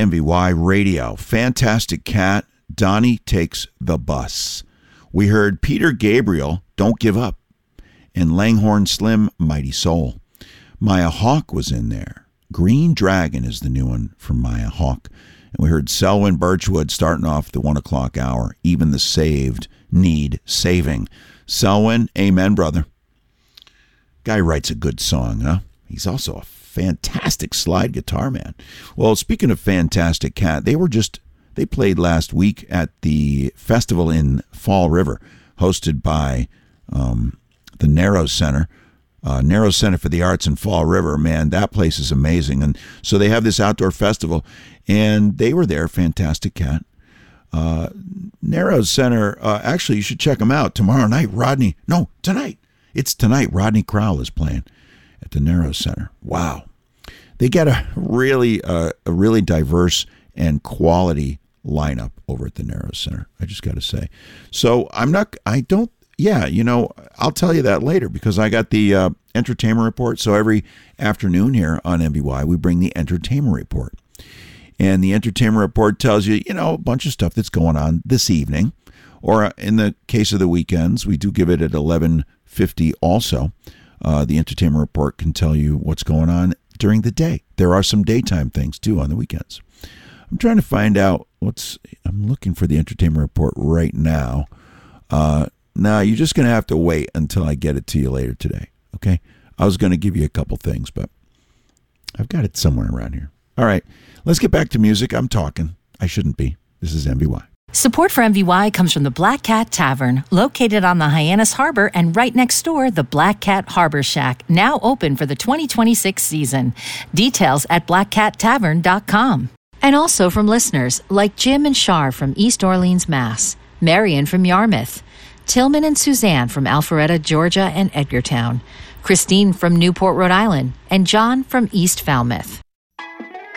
MVY Radio. Fantastic Cat, Donnie Takes the Bus. We heard Peter Gabriel, Don't Give Up, and Langhorne Slim, Mighty Soul. Maya Hawke was in there. Green Dragon is the new one from Maya Hawke. And we heard Selwyn Birchwood starting off the 1 o'clock hour. Even the saved need saving. Selwyn, amen, brother. Guy writes a good song, huh? He's also a fantastic slide guitar man. Well, speaking of Fantastic Cat, they played last week at the festival in Fall River, hosted by the Narrows Center. Narrows Center for the Arts in Fall River. Man, that place is amazing. And so they have this outdoor festival, and they were there, Fantastic Cat. Narrows Center, actually, you should check them out. Tonight. It's tonight. Rodney Crowell is playing at the Narrows Center. Wow. They get a really diverse and quality lineup over at the Narrows Center. I just got to say. So I'll tell you that later because I got the entertainment report. So every afternoon here on MVY, we bring the entertainment report. And the entertainment report tells you, a bunch of stuff that's going on this evening. Or in the case of the weekends, we do give it at 11:50 also. The entertainment report can tell you what's going on during the day. There are some daytime things, too, on the weekends. I'm trying to find out I'm looking for the entertainment report right now. Now, you're just going to have to wait until I get it to you later today, okay? I was going to give you a couple things, but I've got it somewhere around here. All right, let's get back to music. I'm talking. I shouldn't be. This is MVY. Support for MVY comes from the Black Cat Tavern, located on the Hyannis Harbor and right next door, the Black Cat Harbor Shack, now open for the 2026 season. Details at blackcattavern.com. And also from listeners like Jim and Shar from East Orleans, Mass., Marion from Yarmouth, Tillman and Suzanne from Alpharetta, Georgia and Edgartown, Christine from Newport, Rhode Island, and John from East Falmouth.